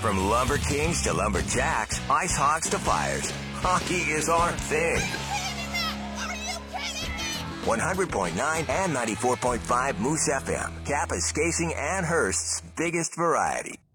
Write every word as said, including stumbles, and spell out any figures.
From Lumber Kings to Lumberjacks, Ice Hogs to Flyers, hockey is our thing. one hundred point nine and ninety-four point five Moose F M, Kappa's Casing and Hearst's biggest variety.